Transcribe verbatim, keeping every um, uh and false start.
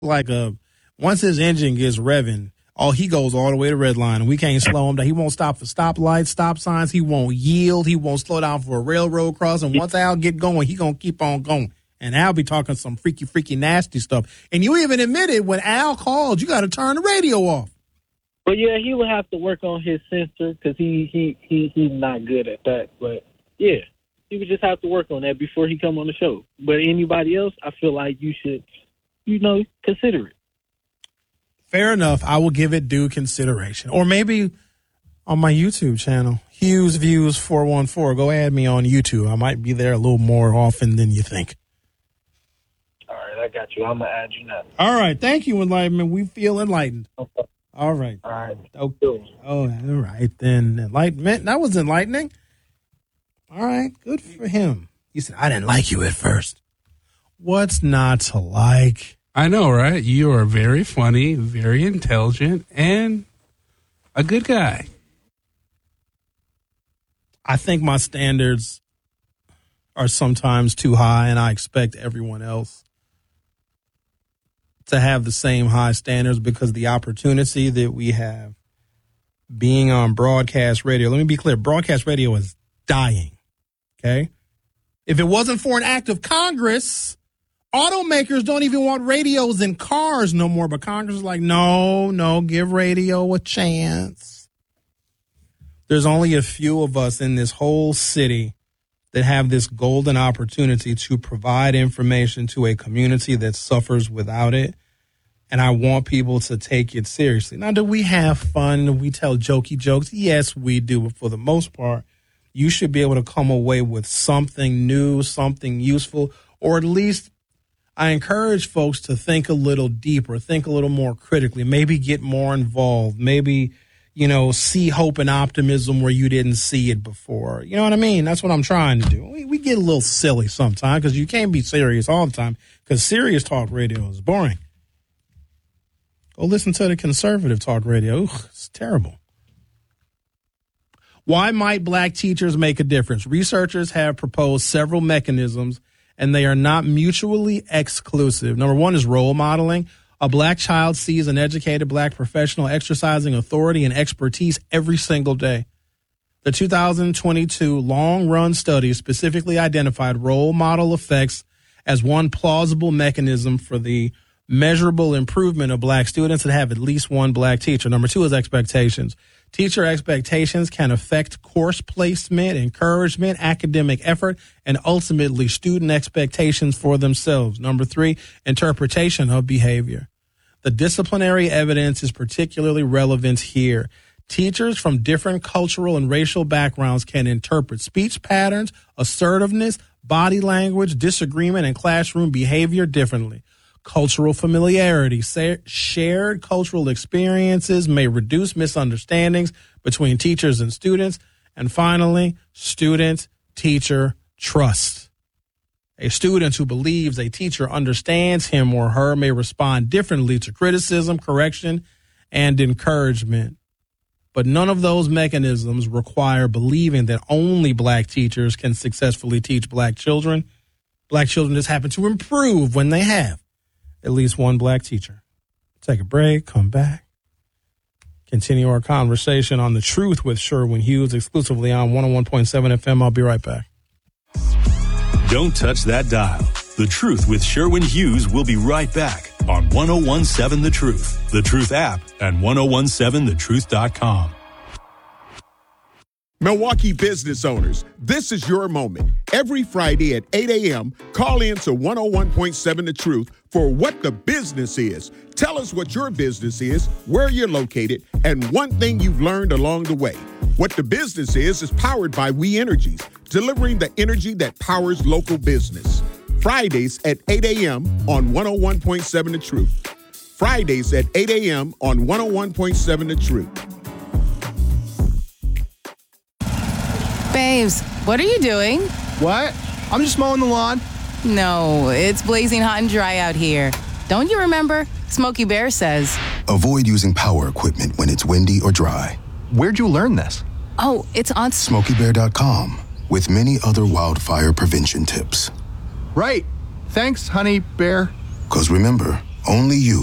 Like a once his engine gets revving, oh, he goes all the way to red line, and we can't slow him down. He won't stop for stoplights, stop signs. He won't yield. He won't slow down for a railroad crossing. Once Al get going, he gonna keep on going. And Al be talking some freaky, freaky, nasty stuff. And you even admitted when Al called, you got to turn the radio off. But yeah, he would have to work on his sensor because he, he, he, he's not good at that. But yeah, he would just have to work on that before he come on the show. But anybody else, I feel like you should, you know, consider it. Fair enough. I will give it due consideration. Or maybe on my YouTube channel, Hughes Views four one four. Go add me on YouTube. I might be there a little more often than you think. All right, I got you. I'm going to add you now. All right. Thank you, Enlightenment. We feel enlightened. Okay. All right. All right. Okay. Oh, all right. Then Enlightenment. That was enlightening. All right. Good for him. He said, I didn't like you at first. What's not to like? I know, right? You are very funny, very intelligent, and a good guy. I think my standards are sometimes too high, and I expect everyone else to have the same high standards because the opportunity that we have being on broadcast radio. Let me be clear. Broadcast radio is dying. Okay. If it wasn't for an act of Congress, automakers don't even want radios in cars no more. But Congress is like, no, no, give radio a chance. There's only a few of us in this whole city that have this golden opportunity to provide information to a community that suffers without it. And I want people to take it seriously. Now, do we have fun? Do we tell jokey jokes? Yes, we do. But for the most part, you should be able to come away with something new, something useful, or at least I encourage folks to think a little deeper, think a little more critically, maybe get more involved, maybe, you know, see hope and optimism where you didn't see it before. You know what I mean? That's what I'm trying to do. We, we get a little silly sometimes because you can't be serious all the time because serious talk radio is boring. Go listen to the conservative talk radio. Ugh, it's terrible. Why might black teachers make a difference? Researchers have proposed several mechanisms, and they are not mutually exclusive. Number one is role modeling. A black child sees an educated black professional exercising authority and expertise every single day. The two thousand twenty-two long-run study specifically identified role model effects as one plausible mechanism for the measurable improvement of black students that have at least one black teacher. Number two is expectations. Teacher expectations can affect course placement, encouragement, academic effort, and ultimately student expectations for themselves. Number three, interpretation of behavior. The disciplinary evidence is particularly relevant here. Teachers from different cultural and racial backgrounds can interpret speech patterns, assertiveness, body language, disagreement, and classroom behavior differently. Cultural familiarity. Shared cultural experiences may reduce misunderstandings between teachers and students. And finally, student-teacher trust. A student who believes a teacher understands him or her may respond differently to criticism, correction, and encouragement. But none of those mechanisms require believing that only black teachers can successfully teach black children. Black children just happen to improve when they have at least one black teacher. Take a break, come back, continue our conversation on The Truth with Sherwin Hughes exclusively on one oh one point seven F M. I'll be right back. Don't touch that dial. The Truth with Sherwin Hughes will be right back on one oh one seven The Truth, The Truth app, and ten seventeen the truth dot com. Milwaukee business owners, this is your moment. Every Friday at eight a.m., call in to one oh one point seven The Truth for What the Business Is. Tell us what your business is, where you're located, and one thing you've learned along the way. What the Business Is is powered by We Energies, delivering the energy that powers local business. Fridays at eight a.m. on one oh one point seven The Truth. Fridays at eight a.m. on one oh one point seven The Truth. Babes, what are you doing? What? I'm just mowing the lawn. No, it's blazing hot and dry out here. Don't you remember? Smokey Bear says, avoid using power equipment when it's windy or dry. Where'd you learn this? Oh, it's on Smokey Bear dot com with many other wildfire prevention tips. Right. Thanks, honey bear. Because remember, Only you